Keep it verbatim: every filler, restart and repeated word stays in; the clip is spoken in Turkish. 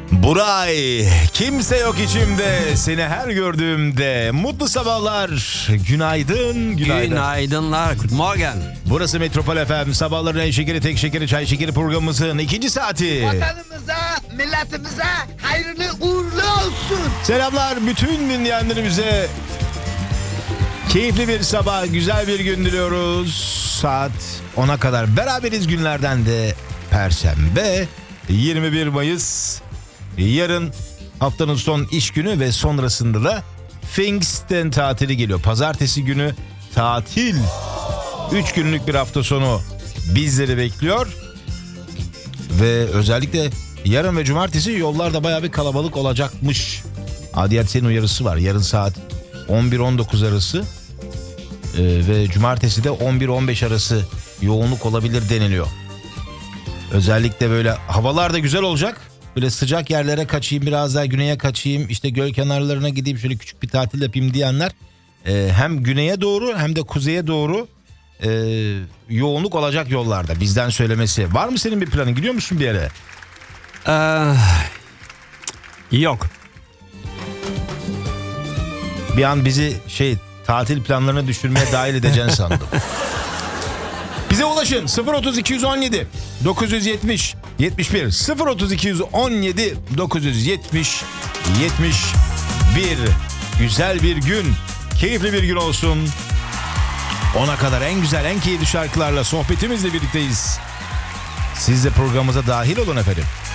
Buray, kimse yok içimde, seni her gördüğümde. Mutlu sabahlar, günaydın, günaydın. Günaydınlar, good morning. Burası Metropol F M, sabahların en şekeri, tek şekeri, çay şekeri programımızın ikinci saati. Vatanımıza, milletimize hayırlı uğurlu olsun. Selamlar bütün dinleyenlerimize. Keyifli bir sabah, güzel bir gün diliyoruz. Saat ona kadar beraberiz, günlerden de Perşembe, yirmi bir Mayıs. Yarın haftanın son iş günü ve sonrasında da Pfingsten tatili geliyor. Pazartesi günü tatil. Üç günlük bir hafta sonu bizleri bekliyor. Ve özellikle yarın ve cumartesi yollarda bayağı bir kalabalık olacakmış. Adiyat uyarısı var. Yarın saat on bir on dokuz arası ee, ve cumartesi de on bir on beş arası yoğunluk olabilir deniliyor. Özellikle böyle havalar da güzel olacak. Böyle sıcak yerlere kaçayım, biraz daha güneye kaçayım, işte göl kenarlarına gideyim, şöyle küçük bir tatil yapayım diyenler e, hem güneye doğru hem de kuzeye doğru e, yoğunluk olacak yollarda. Bizden söylemesi. Var mı senin bir planın? Gidiyor musun bir yere? Ee, yok. Bir an bizi şey tatil planlarına düşürmeye dahil edeceğini sandım. Bize ulaşın sıfır otuz iki yüz on yedi dokuz yüz yetmiş yetmiş bir sıfır otuz iki yüz on yedi dokuz yüz yetmiş yetmiş bir. Güzel bir gün, keyifli bir gün olsun. Ona kadar en güzel, en keyifli şarkılarla sohbetimizle birlikteyiz. Siz de programımıza dahil olun efendim.